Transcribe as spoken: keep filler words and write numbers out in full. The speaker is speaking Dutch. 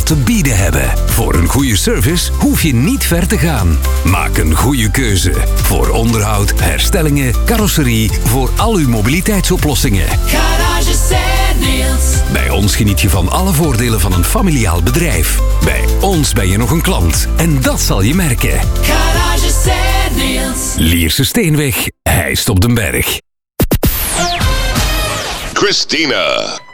te bieden hebben. Voor een goede service hoef je niet ver te gaan. Maak een goede keuze. Voor onderhoud, herstellingen, carrosserie, voor al uw mobiliteitsoplossingen. Garage Saint-Niels. Bij ons geniet je van alle voordelen van een familiaal bedrijf. Bij ons ben je nog een klant. En dat zal je merken. Garage Saint-Niels. Lierse Steenweg, Heist op den Berg. Christina.